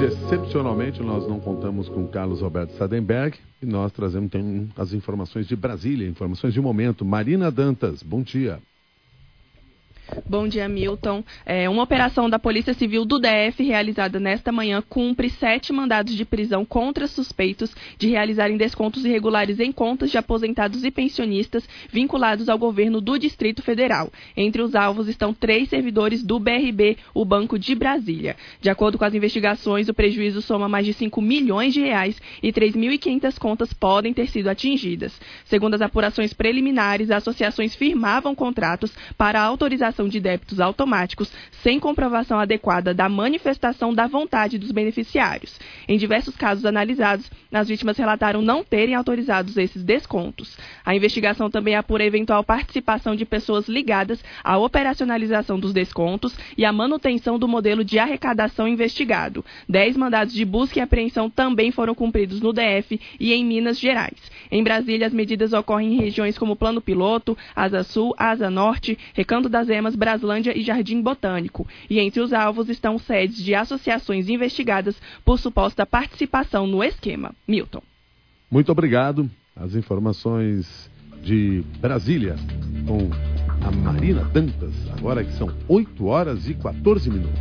Hoje, excepcionalmente, nós não contamos com Carlos Alberto Sadenberg e nós trazemos as informações de Brasília, informações de momento. Marina Dantas, bom dia. Bom dia, Milton. Uma operação da Polícia Civil do DF, realizada nesta manhã, cumpre 7 mandados de prisão contra suspeitos de realizarem descontos irregulares em contas de aposentados e pensionistas vinculados ao governo do Distrito Federal. Entre os alvos estão 3 servidores do BRB, o Banco de Brasília. De acordo com as investigações, o prejuízo soma mais de 5 milhões de reais e 3.500 contas podem ter sido atingidas. Segundo as apurações preliminares, as associações firmavam contratos para a autorização de débitos automáticos sem comprovação adequada da manifestação da vontade dos beneficiários. Em diversos casos analisados, as vítimas relataram não terem autorizados esses descontos. A investigação também apura eventual participação de pessoas ligadas à operacionalização dos descontos e à manutenção do modelo de arrecadação investigado. 10 mandados de busca e apreensão também foram cumpridos no DF e em Minas Gerais. Em Brasília, as medidas ocorrem em regiões como Plano Piloto, Asa Sul, Asa Norte, Recanto das Emas, Braslândia e Jardim Botânico. E entre os alvos estão sedes de associações investigadas por suposta participação no esquema. Milton. Muito obrigado. As informações de Brasília com a Marina Dantas. Agora que são 8 horas e 14 minutos.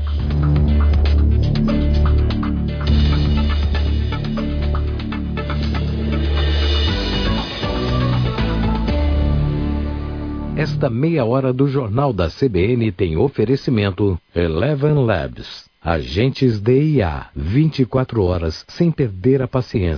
Esta meia hora do Jornal da CBN tem oferecimento Eleven Labs. Agentes de IA, 24 horas sem perder a paciência.